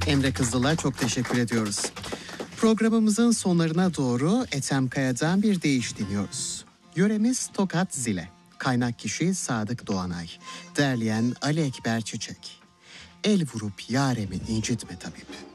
Emre Kızıl'a çok teşekkür ediyoruz. Programımızın sonlarına doğru Ethem Kaya'dan bir deyiş dinliyoruz. Yöremiz Tokat Zile. Kaynak kişi Sadık Doğanay. Derleyen Ali Ekber Çiçek. El vurup yaremi incitme tabip.